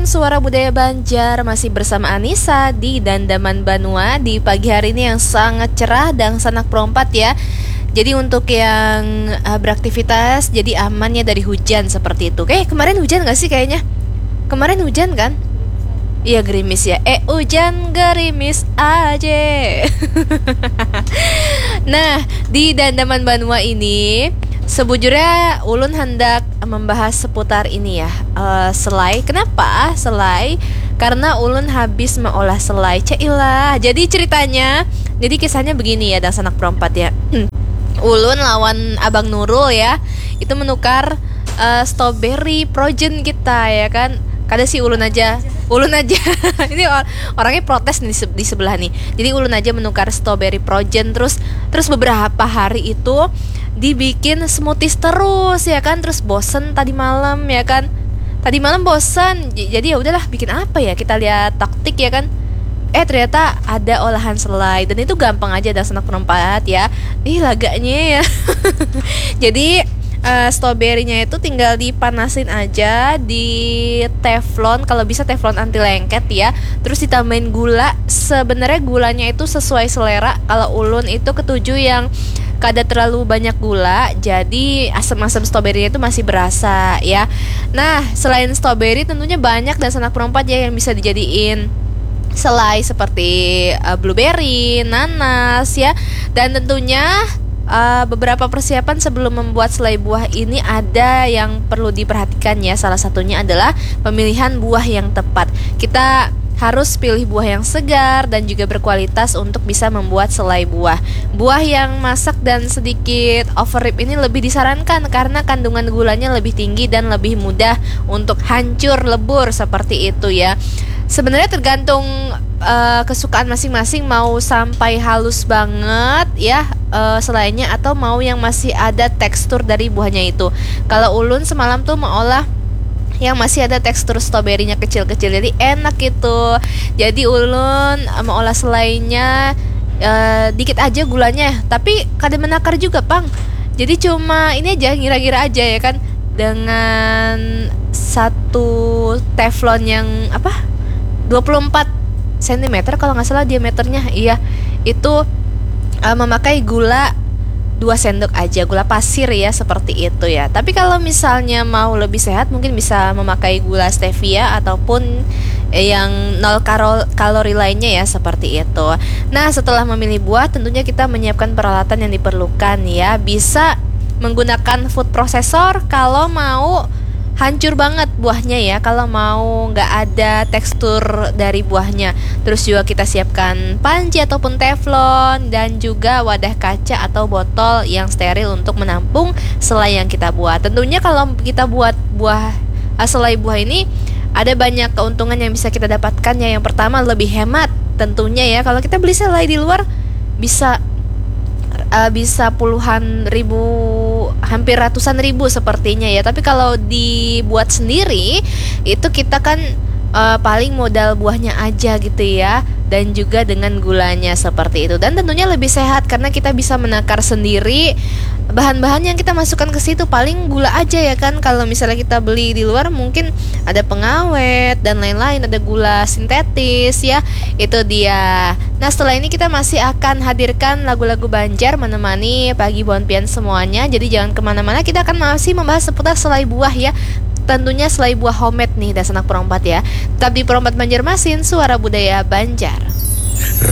teman-teman, Suara Budaya Banjar masih bersama Anissa di Dandaman Banua di pagi hari ini yang sangat cerah dan sanak perompat ya. Jadi untuk yang beraktivitas jadi aman ya dari hujan seperti itu. Kemarin hujan gak sih kayaknya? Kemarin hujan kan? Iya gerimis ya. Hujan gerimis aja. Nah, di Dandaman Banua ini sebujurnya Ulun hendak membahas seputar ini ya, selai. Kenapa selai? Karena Ulun habis mengolah selai. Cailah. Jadi ceritanya, jadi kisahnya begini ya, dan sanak perompat ya. Ulun lawan Abang Nurul ya, itu menukar strawberry projen kita ya kan. Kada sih ulun aja ini orangnya protes nih di sebelah nih. Jadi ulun aja menukar strawberry projen, terus beberapa hari itu dibikin smoothies terus ya kan. Terus bosen tadi malam ya kan, tadi malam bosen, jadi ya udahlah bikin apa ya, kita lihat taktik ya kan. Ternyata ada olahan selai dan itu gampang aja, ada sanak perompat ya. Laganya ya. Jadi strawberry-nya itu tinggal dipanasin aja di teflon, kalau bisa teflon anti lengket ya. Terus ditambahin gula. Sebenarnya gulanya itu sesuai selera. Kalau ulun itu ketujuh yang kada terlalu banyak gula, jadi asam-asam strawberry itu masih berasa ya. Nah, selain strawberry tentunya banyak dan sanak perompat ya yang bisa dijadiin selai, seperti blueberry, nanas ya. Dan tentunya beberapa persiapan sebelum membuat selai buah ini ada yang perlu diperhatikan ya. Salah satunya adalah pemilihan buah yang tepat. Kita harus pilih buah yang segar dan juga berkualitas untuk bisa membuat selai buah. Buah yang masak dan sedikit overripe ini lebih disarankan karena kandungan gulanya lebih tinggi dan lebih mudah untuk hancur lebur seperti itu ya. Sebenarnya tergantung kesukaan masing-masing, mau sampai halus banget ya selainya, atau mau yang masih ada tekstur dari buahnya itu. Kalau ulun semalam tuh mengolah yang masih ada tekstur stroberinya kecil-kecil, jadi enak gitu. Jadi ulun mengolah selainya dikit aja gulanya, tapi kadang menakar juga pang. Jadi cuma ini aja, ngira-ngira aja ya kan, dengan satu teflon yang 24 cm kalau nggak salah diameternya. Iya, itu memakai gula 2 sendok aja, gula pasir ya, seperti itu ya. Tapi kalau misalnya mau lebih sehat mungkin bisa memakai gula stevia ataupun yang 0 kalori lainnya ya, seperti itu. Nah, setelah memilih buah tentunya kita menyiapkan peralatan yang diperlukan ya. Bisa menggunakan food processor kalau mau hancur banget buahnya ya, kalau mau nggak ada tekstur dari buahnya. Terus juga kita siapkan panci ataupun teflon, dan juga wadah kaca atau botol yang steril untuk menampung selai yang kita buat. Tentunya kalau kita buat selai buah ini ada banyak keuntungan yang bisa kita dapatkan ya. Yang pertama, lebih hemat tentunya ya. Kalau kita beli selai di luar bisa puluhan ribu, hampir ratusan ribu sepertinya ya. Tapi kalau dibuat sendiri itu kita kan paling modal buahnya aja gitu ya, dan juga dengan gulanya seperti itu. Dan tentunya lebih sehat karena kita bisa menakar sendiri. Bahan-bahan yang kita masukkan ke situ paling gula aja ya kan. Kalau misalnya kita beli di luar mungkin ada pengawet dan lain-lain, ada gula sintetis ya. Itu dia. Nah, setelah ini kita masih akan hadirkan lagu-lagu Banjar menemani pagi Bon Pian semuanya. Jadi jangan kemana-mana, kita akan masih membahas seputar selai buah ya. Tentunya selai buah homemade nih dan sanak perompat ya. Tetap di Perompat Banjarmasin, Suara Budaya Banjar.